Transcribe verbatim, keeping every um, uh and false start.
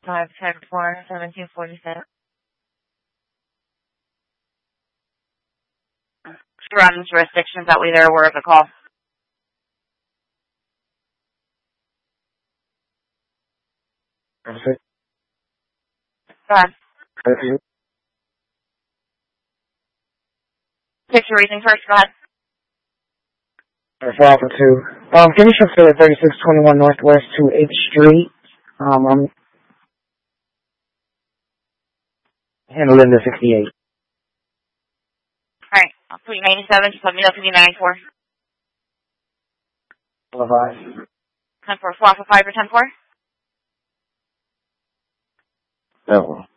five ten four seventeen forty seven. Surrounding jurisdictions that way they're aware of the call. Perfect. Go ahead. Thank you. Picture reading first, go ahead. That's all for two. Um, can you fulfill at thirty-six twenty-one Northwest to eighth Street? Um, I'm handling the sixty-eight. Alright, I'll put you ninety-seven, just let me know if you need ninety-four. Five. ten four, swap for five or ten four? No.